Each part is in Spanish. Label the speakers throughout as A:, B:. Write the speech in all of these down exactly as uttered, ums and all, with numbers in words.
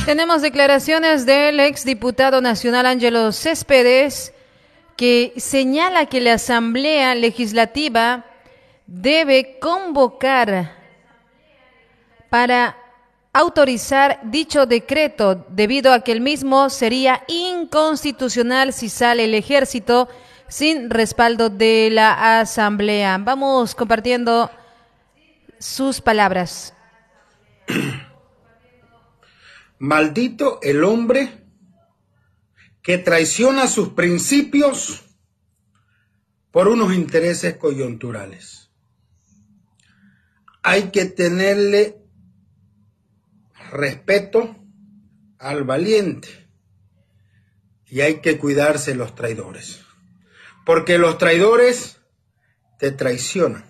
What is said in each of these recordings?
A: Tenemos declaraciones del exdiputado nacional Ángelo Céspedes, que señala que la Asamblea Legislativa debe convocar para autorizar dicho decreto, debido a que el mismo sería inconstitucional si sale el ejército sin respaldo de la Asamblea. Vamos compartiendo sus palabras.
B: Maldito el hombre que traiciona sus principios por unos intereses coyunturales. Hay que tenerle respeto al valiente y hay que cuidarse los traidores, porque los traidores te traicionan.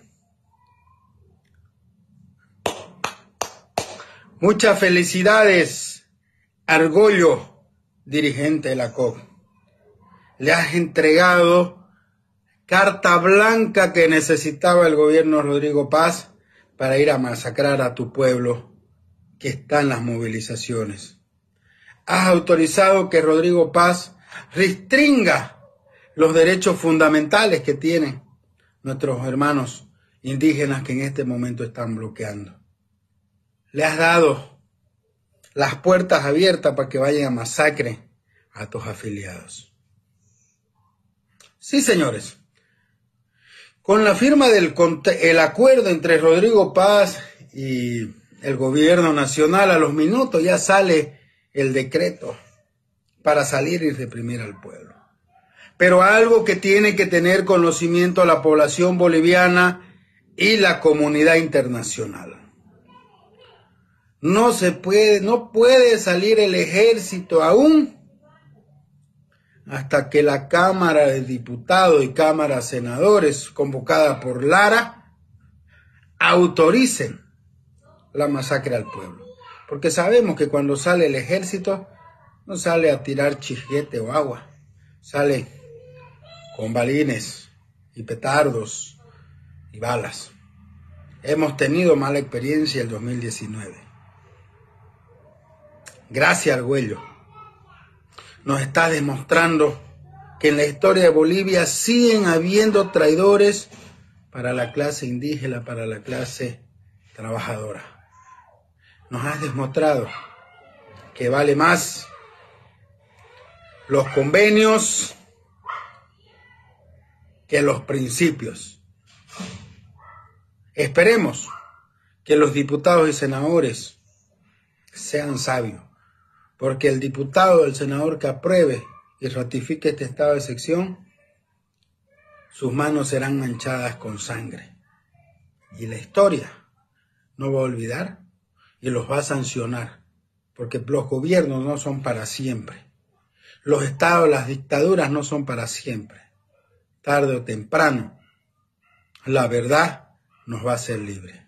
B: Muchas felicidades, Argollo, dirigente de la C O B. Le has entregado carta blanca que necesitaba el gobierno Rodrigo Paz para ir a masacrar a tu pueblo que está en las movilizaciones. Has autorizado que Rodrigo Paz restringa los derechos fundamentales que tienen nuestros hermanos indígenas que en este momento están bloqueando. Le has dado las puertas abiertas para que vayan a masacre a tus afiliados. Sí, señores. Con la firma del el acuerdo entre Rodrigo Paz y el gobierno nacional, a los minutos ya sale el decreto para salir y reprimir al pueblo. Pero algo que tiene que tener conocimiento la población boliviana y la comunidad internacional. No se puede, no puede salir el ejército aún hasta que la Cámara de Diputados y Cámara de Senadores, convocada por Lara, autoricen la masacre al pueblo. Porque sabemos que cuando sale el ejército, no sale a tirar chisguete o agua, sale con balines y petardos y balas. Hemos tenido mala experiencia el dos mil diecinueve. Gracias, Argüello. Nos está demostrando que en la historia de Bolivia siguen habiendo traidores para la clase indígena, para la clase trabajadora. Nos has demostrado que vale más los convenios que los principios. Esperemos que los diputados y senadores sean sabios, porque el diputado o el senador que apruebe y ratifique este estado de excepción, sus manos serán manchadas con sangre. Y la historia no va a olvidar y los va a sancionar, porque los gobiernos no son para siempre. Los estados, las dictaduras no son para siempre. Tarde o temprano, la verdad nos va a hacer libres.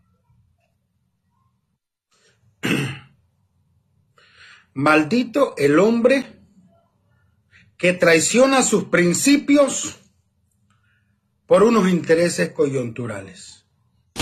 B: Maldito el hombre que traiciona sus principios por unos intereses coyunturales.